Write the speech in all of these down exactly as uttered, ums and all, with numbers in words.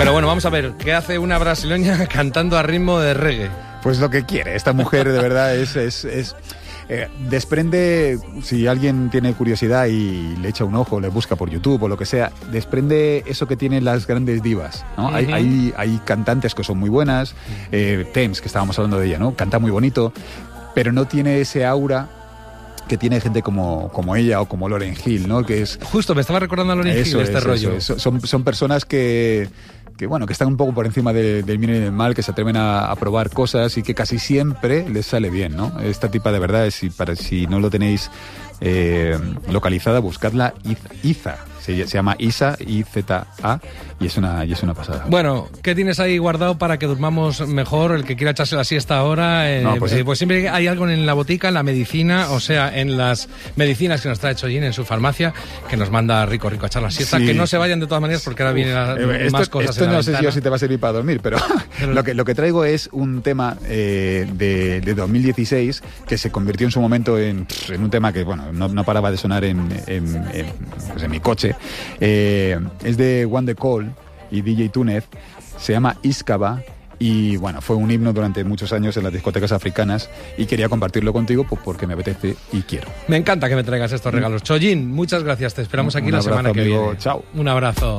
Pero bueno, vamos a ver, ¿qué hace una brasileña cantando a ritmo de reggae? Pues lo que quiere. Esta mujer de verdad es... es, es eh, desprende, si alguien tiene curiosidad y le echa un ojo, le busca por YouTube o lo que sea, desprende eso que tienen las grandes divas, ¿no? Uh-huh. hay, hay, hay cantantes que son muy buenas, eh, Thames, que estábamos hablando de ella, ¿no? Canta muy bonito, pero no tiene ese aura que tiene gente como, como ella o como Lauryn Hill, ¿no? Que es... Justo, me estaba recordando a Lauryn Hill este es, rollo. Eso, son, son personas que... que bueno, que están un poco por encima de, del bien y del mal, que se atreven a, a probar cosas y que casi siempre les sale bien, ¿no? Esta tipa de verdad, si, para, si no lo tenéis eh, localizada, buscadla, Iza. Se, se llama Isa, I Z A, y es una, y es una pasada. Bueno, ¿qué tienes ahí guardado para que durmamos mejor? El que quiera echarse la siesta ahora, eh, no, pues, eh, pues siempre hay algo en la botica, en la medicina, o sea, en las medicinas que nos trae Chollín en su farmacia, que nos manda rico, rico a echar la siesta. Sí. Que no se vayan de todas maneras, porque ahora vienen eh, más esto, cosas esto en la no ventana. sé si yo si te va a servir para dormir, pero, pero... lo, que, lo que traigo es un tema eh, de, de dos mil dieciséis que se convirtió en su momento en, en un tema que, bueno, no, no paraba de sonar en, en, en, pues en mi coche. Eh, es de One The Call y D J Túnez, se llama Iskaba y bueno, fue un himno durante muchos años en las discotecas africanas y quería compartirlo contigo pues, porque me apetece y quiero. Me encanta que me traigas estos regalos. Chollín, muchas gracias, te esperamos aquí un la abrazo, semana que amigo. viene. Chao. Un abrazo.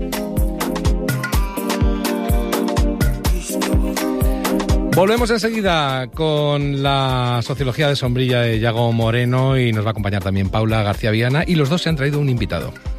Volvemos enseguida con la sociología de sombrilla de Yago Moreno y nos va a acompañar también Paula García Viana y los dos se han traído un invitado.